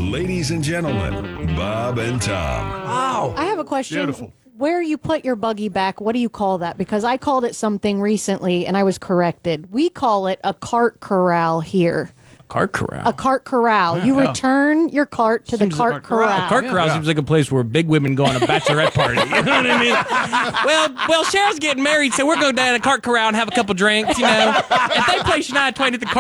Ladies and gentlemen, Bob and Tom. Wow. I have a question. Beautiful. Where you put your buggy back, what do you call that? Because I called it something recently and I was corrected. We call it a cart corral here. Cart corral. A cart corral. You return your cart to the cart corral. A cart corral seems like a place where big women go on a bachelorette party. You know what I mean? Well, Cheryl's getting married, so we're going down to the cart corral and have a couple drinks, you know. If they place Shania Twain at the cart